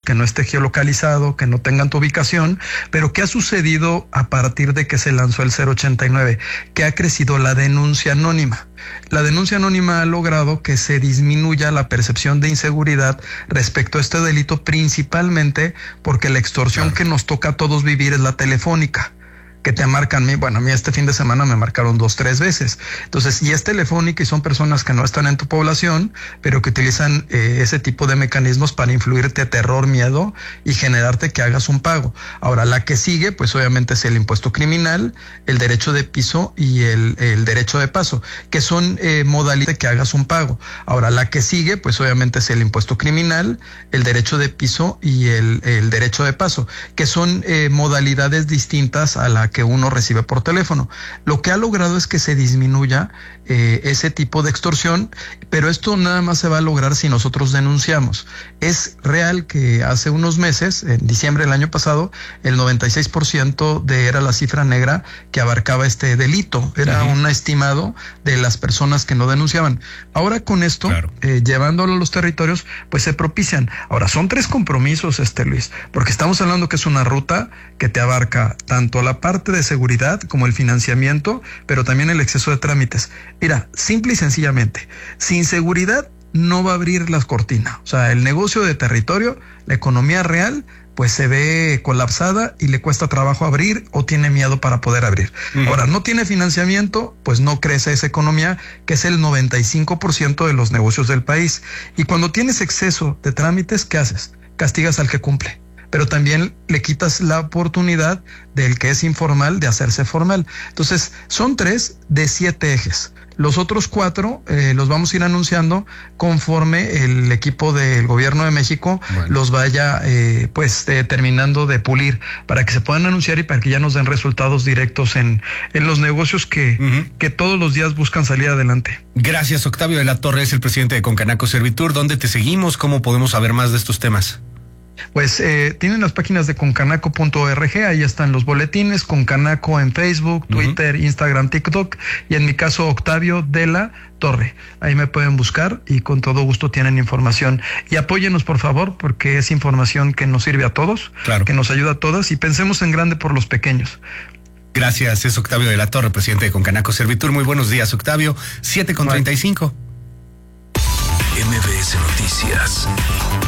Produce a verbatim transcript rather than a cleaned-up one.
que no esté geolocalizado, que no tengan tu ubicación. Pero ¿qué ha sucedido a partir de que se lanzó el cero ochenta y nueve? Que ha crecido la denuncia anónima. La denuncia anónima ha logrado que se disminuya la percepción de inseguridad respecto a este delito, principalmente porque la extorsión claro. que nos toca a todos vivir es la telefónica, que te marcan, bueno, a mí este fin de semana me marcaron dos, tres veces. Entonces, y es telefónica y son personas que no están en tu población, pero que utilizan eh, ese tipo de mecanismos para influirte terror, miedo y generarte que hagas un pago. Ahora, la que sigue, pues obviamente es el impuesto criminal, el derecho de piso y el, el derecho de paso, que son eh, modalidades de que hagas un pago. Ahora, la que sigue, pues obviamente es el impuesto criminal, el derecho de piso y el, el derecho de paso, que son eh, modalidades distintas a la que uno recibe por teléfono. Lo que ha logrado es que se disminuya eh, ese tipo de extorsión, pero esto nada más se va a lograr si nosotros denunciamos. Es real que hace unos meses, en diciembre del año pasado, el noventa y seis por ciento de era la cifra negra que abarcaba este delito. Era uh-huh. un estimado de las personas que no denunciaban. Ahora con esto, claro. eh, llevándolo a los territorios, pues se propician. Ahora, son tres compromisos, este Luis, porque estamos hablando que es una ruta que te abarca tanto la parte de seguridad como el financiamiento, pero también el exceso de trámites. Mira, simple y sencillamente, sin seguridad no va a abrir las cortinas. O sea, el negocio de territorio, la economía real, pues se ve colapsada y le cuesta trabajo abrir o tiene miedo para poder abrir. Uh-huh. Ahora, no tiene financiamiento, pues no crece esa economía, que es el noventa y cinco por ciento de los negocios del país. Y cuando tienes exceso de trámites, ¿qué haces? Castigas al que cumple, pero también le quitas la oportunidad del que es informal de hacerse formal. Entonces, son tres de siete ejes. Los otros cuatro eh, los vamos a ir anunciando conforme el equipo del Gobierno de México bueno. los vaya eh, pues eh, terminando de pulir, para que se puedan anunciar y para que ya nos den resultados directos en, en los negocios que, uh-huh. que todos los días buscan salir adelante. Gracias, Octavio de la Torre, es el presidente de Concanaco Servitur. ¿Dónde te seguimos? ¿Cómo podemos saber más de estos temas? Pues eh, tienen las páginas de concanaco punto org, ahí están los boletines, Concanaco en Facebook, Twitter, uh-huh. Instagram, TikTok, y en mi caso Octavio de la Torre. Ahí me pueden buscar y con todo gusto tienen información. Y apóyenos, por favor, porque es información que nos sirve a todos, claro. que nos ayuda a todas, y pensemos en grande por los pequeños. Gracias, es Octavio de la Torre, presidente de Concanaco Servitur. Muy buenos días, Octavio. siete con treinta y cinco. M B S Noticias.